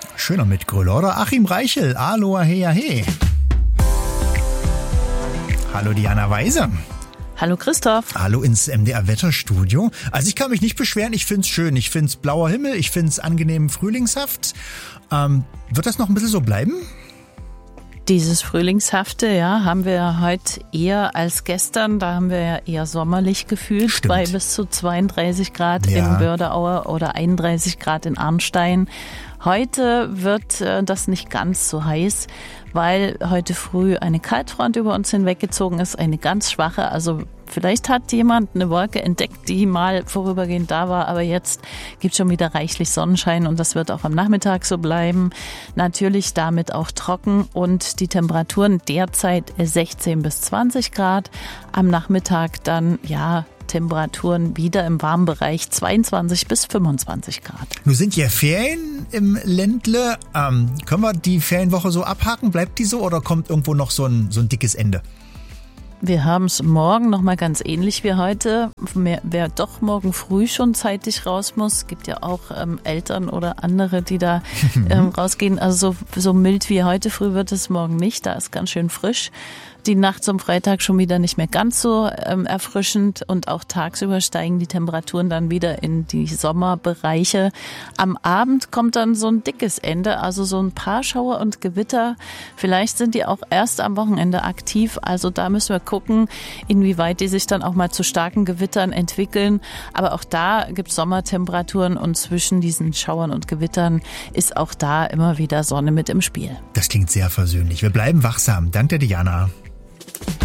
Schöner Mitgröller, oder? Achim Reichel, Aloha Hea He. Hallo Diana Weise. Hallo Christoph. Hallo ins MDR-Wetterstudio. Also ich kann mich nicht beschweren, ich find's schön. Ich find's blauer Himmel, ich find's angenehm frühlingshaft. Wird das noch ein bisschen so bleiben? Dieses Frühlingshafte, ja, haben wir heute eher als gestern. Da haben wir ja eher sommerlich gefühlt. Stimmt. Bei bis zu 32 Grad Ja. in Wörderauer oder 31 Grad in Arnstein. Heute wird das nicht ganz so heiß, weil heute früh eine Kaltfront über uns hinweggezogen ist, eine ganz schwache. Also vielleicht hat jemand eine Wolke entdeckt, die mal vorübergehend da war, aber jetzt gibt es schon wieder reichlich Sonnenschein und das wird auch am Nachmittag so bleiben. Natürlich damit auch trocken und die Temperaturen derzeit 16 bis 20 Grad. Am Nachmittag dann, ja, Temperaturen wieder im warmen Bereich 22 bis 25 Grad. Nun sind ja Ferien im Ländle. Können wir die Ferienwoche so abhaken? Bleibt die so oder kommt irgendwo noch so ein dickes Ende? Wir haben es morgen nochmal ganz ähnlich wie heute. Wer doch morgen früh schon zeitig raus muss, gibt ja auch Eltern oder andere, die da rausgehen. Also so mild wie heute früh wird es morgen nicht. Da ist ganz schön frisch. Die Nacht zum Freitag schon wieder nicht mehr ganz so erfrischend und auch tagsüber steigen die Temperaturen dann wieder in die Sommerbereiche. Am Abend kommt dann so ein dickes Ende, also so ein paar Schauer und Gewitter. Vielleicht sind die auch erst am Wochenende aktiv, also da müssen wir gucken, inwieweit die sich dann auch mal zu starken Gewittern entwickeln. Aber auch da gibt es Sommertemperaturen und zwischen diesen Schauern und Gewittern ist auch da immer wieder Sonne mit im Spiel. Das klingt sehr versöhnlich. Wir bleiben wachsam. Dank der Diana.